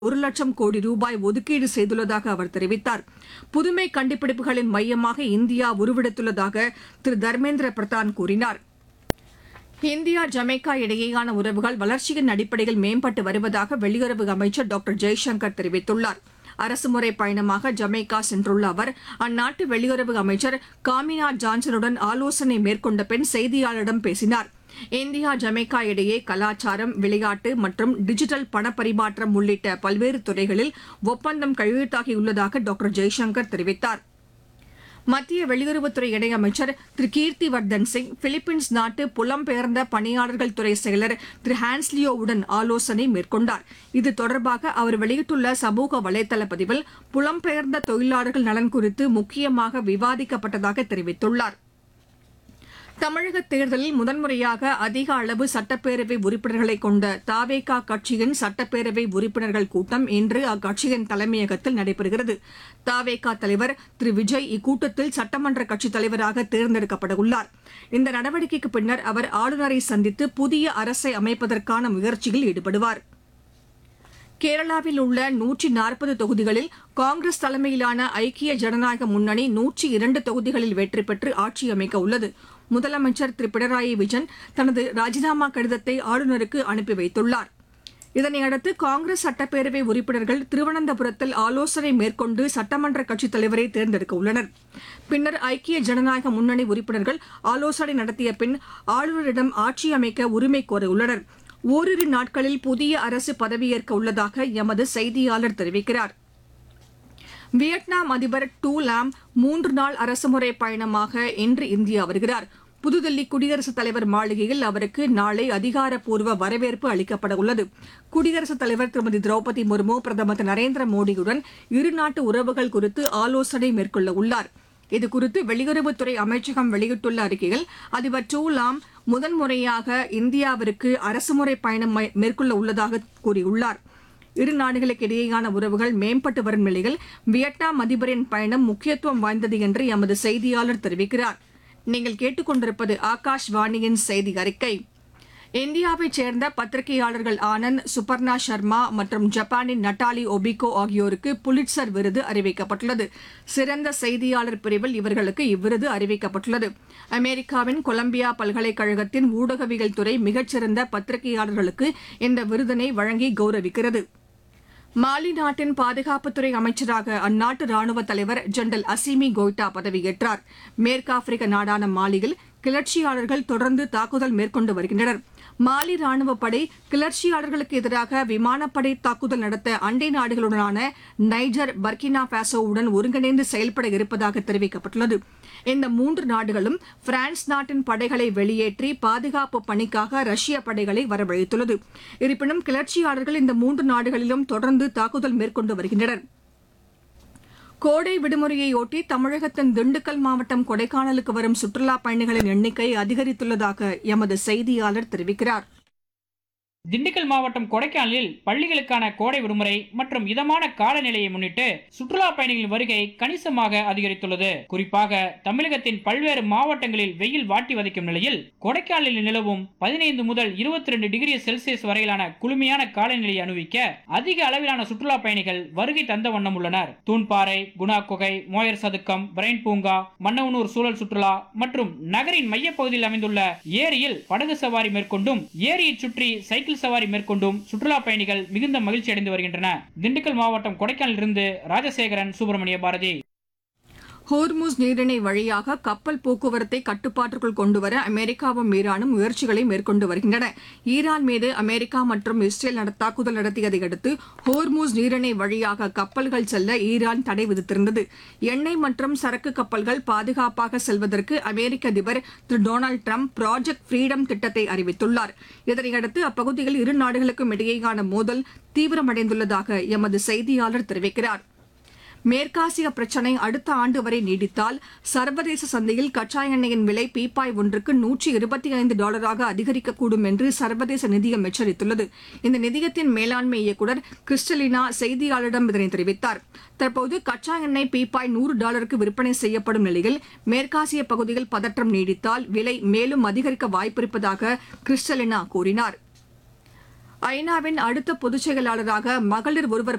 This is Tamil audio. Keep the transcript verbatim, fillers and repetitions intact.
ஒரு லட்சம் கோடி ரூபாய் ஒதுக்கீடு செய்துள்ளதாக அவர் தெரிவித்தார். புதுமை கண்டுபிடிப்புகளின் மையமாக இந்தியா உருவெடுத்துள்ளதாக திரு தர்மேந்திர பிரதான் கூறினார். இந்தியா ஜமைக்கா இடையேயான உறவுகள் வளர்ச்சியின் அடிப்படையில் மேம்பட்டு வருவதாக வெளியுறவு அமைச்சர் டாக்டர் ஜெய்சங்கர் தெரிவித்துள்ளார். அரசுமுறை பயணமாக ஜமைக்கா சென்றுள்ள அவர் அந்நாட்டு வெளியுறவு அமைச்சர் காமினா ஜான்சனுடன் ஆலோசனை மேற்கொண்ட பின் செய்தியாளர்களிடம் பேசினார். இந்தியா ஜமைக்கா இடையே கலாச்சாரம், விளையாட்டு மற்றும் டிஜிட்டல் பணப்பரிமாற்றம் உள்ளிட்ட பல்வேறு துறைகளில் ஒப்பந்தம் கையெழுத்தாகியுள்ளதாக டாக்டர் ஜெய்சங்கர் தெரிவித்தார். மத்திய வெளியுறவுத்துறை இணையமைச்சர் திரு கீர்த்தி வர்தன் சிங் பிலிப்பைன்ஸ் நாட்டு புலம்பெயர்ந்த பணியாளர்கள் துறை செயலர் திரு ஹான்ஸ்லியோவுடன் ஆலோசனை மேற்கொண்டார். இது தொடர்பாக அவர் வெளியிட்டுள்ள சமூக வலைதள பதிவில் புலம்பெயர்ந்த தொழிலாளர்கள் நலன் குறித்து முக்கியமாக விவாதிக்கப்பட்டதாக தெரிவித்துள்ளார். தமிழக தேர்தலில் முதன்முறையாக அதிக அளவு சட்டப்பேரவை உறுப்பினர்களை கொண்ட தாவேகா கட்சியின் சட்டப்பேரவை உறுப்பினர்கள் கூட்டம் இன்று அக்கட்சியின் தலைமையகத்தில் நடைபெறுகிறது. தாவேகா தலைவர் திரு விஜய் இக்கூட்டத்தில் சட்டமன்ற கட்சித் தலைவராக தேர்ந்தெடுக்கப்படவுள்ளார். இந்த நடவடிக்கைக்கு பின்னர் அவர் ஆளுநரை சந்தித்து புதிய அரசை அமைப்பதற்கான முயற்சியில் ஈடுபடுவார். கேரளாவில் உள்ள நூற்றி நாற்பது தொகுதிகளில் காங்கிரஸ் தலைமையிலான ஐக்கிய ஜனநாயக முன்னணி நூற்றி இரண்டு தொகுதிகளில் வெற்றி பெற்று ஆட்சி அமைக்க உள்ளது. முதலமைச்சர் திரு பினராயி விஜயன் தனது ராஜினாமா கடிதத்தை ஆளுநருக்கு அனுப்பி வைத்துள்ளார். இதனையடுத்து காங்கிரஸ் சட்டப்பேரவை உறுப்பினர்கள் திருவனந்தபுரத்தில் ஆலோசனை மேற்கொண்டு சட்டமன்ற கட்சித் தலைவரை தேர்ந்தெடுக்க உள்ளனர். பின்னர் ஐக்கிய ஜனநாயக முன்னணி உறுப்பினர்கள் ஆலோசனை நடத்திய பின் ஆளுநரிடம் ஆட்சி அமைக்க உரிமை கோரவுள்ளனர். ஓரிரு நாட்களில் புதிய அரசு பதவியேற்க உள்ளதாக எமது செய்தியாளர் தெரிவிக்கிறார். வியட்நாம் அதிபர் டூ லாம் மூன்று நாள் அரசுமுறை பயணமாக இன்று இந்தியா வருகிறார். புதுதில்லி குடியரசுத் தலைவர் மாளிகையில் அவருக்கு நாளை அதிகாரப்பூர்வ வரவேற்பு அளிக்கப்பட உள்ளது. குடியரசுத் தலைவர் திருமதி திரௌபதி முர்மு பிரதமர் திரு நரேந்திர மோடியுடன் இருநாட்டு உறவுகள் குறித்து ஆலோசனை மேற்கொள்ள உள்ளார். இதுகுறித்து வெளியுறவுத்துறை அமைச்சகம் வெளியிட்டுள்ள அறிக்கையில் அதிபர் டூ லாம் முதன்முறையாக இந்தியாவிற்கு அரசுமுறை பயணம் மேற்கொள்ள உள்ளதாக கூறியுள்ளார். இரு நாடுகளுக்கு இடையேயான உறவுகள் மேம்பட்டு வரும் நிலையில் வியட்நாம் அதிபரின் பயணம் முக்கியத்துவம் வாய்ந்தது என்று எமது செய்தியாளர் தெரிவிக்கிறார். நீங்கள் கேட்டுக்கொண்டிருப்பது ஆகாஷ்வாணியின் செய்தி அறிக்கை. இந்தியாவைச் சேர்ந்த பத்திரிகையாளர்கள் ஆனந்த், சுபர்ணா சர்மா மற்றும் ஜப்பானின் நட்டாலி ஒபிகோ ஆகியோருக்கு புலிட்சர் விருது அறிவிக்கப்பட்டுள்ளது. சிறந்த செய்தியாளர் பிரிவில் இவர்களுக்கு இவ்விருது அறிவிக்கப்பட்டுள்ளது. அமெரிக்காவின் கொலம்பியா பல்கலைக்கழகத்தின் ஊடகவியல் துறை மிகச்சிறந்த பத்திரிகையாளர்களுக்கு இந்த விருதினை வழங்கி கௌரவிக்கிறது. மாலி நாட்டின் பாதுகாப்புத்துறை அமைச்சராக அந்நாட்டு ராணுவ தலைவர் ஜெனரல் அசிமி கோய்டா பதவியேற்றார். மேற்கு ஆப்பிரிக்க நாடான மாலியில் கிளர்ச்சியாளர்கள் தொடர்ந்து தாக்குதல் மேற்கொண்டு வருகின்றனர். மாலி ராணுவப்படை கிளர்ச்சியாளர்களுக்கு எதிராக விமானப்படை தாக்குதல் நடத்த அண்டை நாடுகளுடனான நைஜர், பர்கினா பாசோவுடன் ஒருங்கிணைந்து செயல்பட இருப்பதாக தெரிவிக்கப்பட்டுள்ளது. இந்த மூன்று நாடுகளும் பிரான்ஸ் நாட்டின் படைகளை வெளியேற்றி பாதுகாப்பு பணிக்காக ரஷ்ய படைகளை வரவழைத்துள்ளது. இருப்பினும் கிளர்ச்சியாளர்கள் இந்த மூன்று நாடுகளிலும் தொடர்ந்து தாக்குதல் மேற்கொண்டு வருகின்றனர். கோடை விடுமுறையொட்டி தமிழகத்தின் திண்டுக்கல் மாவட்டம் கொடைக்கானலுக்கு வரும் சுற்றுலாப் பயணிகளின் எண்ணிக்கை அதிகரித்துள்ளதாக எமது செய்தியாளர் தெரிவிக்கிறார். திண்டுக்கல் மாவட்டம் கொடைக்கானலில் பள்ளிகளுக்கான கோடை விடுமுறை மற்றும் இதமான காலநிலையை முன்னிட்டு சுற்றுலா பயணிகளின் வருகை கணிசமாக அதிகரித்துள்ளது. குறிப்பாக தமிழகத்தின் பல்வேறு மாவட்டங்களில் வெயில் வாட்டி வதைக்கும் நிலையில் கொடைக்கானலில் நிலவும் பதினைந்து முதல் இருபத்தி ரெண்டு டிகிரி செல்சியஸ் வரையிலான குளுமையான காலநிலையை அனுபவிக்க அதிக அளவிலான சுற்றுலா பயணிகள் வருகை தந்த வண்ணம் உள்ளனர். தூண்பாறை, குணா குகை, மோயர் சதுக்கம், பிரைன் பூங்கா, மன்னவனூர் சூழல் சுற்றுலா மற்றும் நகரின் மையப்பகுதியில் அமைந்துள்ள ஏரியில் படகு சவாரி மேற்கொண்டும் ஏரியை சுற்றி சைக்கிள் சவாரி மேற்கொண்டும் சுற்றுலா பயணிகள் மிகுந்த மகிழ்ச்சி அடைந்து வருகின்றனர். திண்டுக்கல் மாவட்டம் கொடைக்கானலிலிருந்து ராஜசேகரன், சுப்பிரமணிய பாரதி. ஹோர்முஸ் நீரிணை வழியாக கப்பல் போக்குவரத்தை கட்டுப்பாட்டுக்குள் கொண்டுவர அமெரிக்காவும் ஈரானும் முயற்சிகளை மேற்கொண்டு வருகின்றன. ஈரான் மீது அமெரிக்கா மற்றும் இஸ்ரேல் தாக்குதல் நடத்தியதை அடுத்து ஹோர்முஸ் நீரிணை வழியாக கப்பல்கள் செல்ல ஈரான் தடை விதித்திருந்தது. எண்ணெய் மற்றும் சரக்கு கப்பல்கள் பாதுகாப்பாக செல்வதற்கு அமெரிக்க அதிபர் திரு டொனால்டு டிரம்ப் ப்ராஜெக்ட் ஃப்ரீடம் திட்டத்தை அறிவித்துள்ளார். இதனையடுத்து அப்பகுதியில் இரு நாடுகளுக்கும் இடையேயான மோதல் தீவிரமடைந்துள்ளதாக எமது செய்தியாளர் தெரிவிக்கிறார். மேற்காசிய பிரச்சினை அடுத்த ஆண்டு வரை நீடித்தால் சர்வதேச சந்தையில் கச்சா எண்ணெயின் விலை பீப்பாய் ஒன்றுக்கு நூற்றி இருபத்தி ஐந்து டாலராக அதிகரிக்கக்கூடும் என்று சர்வதேச நிதியம் எச்சரித்துள்ளது. இந்த நிதியத்தின் மேலாண்மை இயக்குநர் கிறிஸ்டலினா செய்தியாளரிடம் இதனை தெரிவித்தார். தற்போது கச்சா எண்ணெய் பீப்பாய் நூறு டாலருக்கு விற்பனை செய்யப்படும் நிலையில் மேற்காசிய பகுதியில் பதற்றம் நீடித்தால் விலை மேலும் அதிகரிக்க வாய்ப்பிருப்பதாக கிறிஸ்டலினா கூறினார். ஐநாவின் அடுத்த பொதுச் செயலாளராக மகளிர் ஒருவர்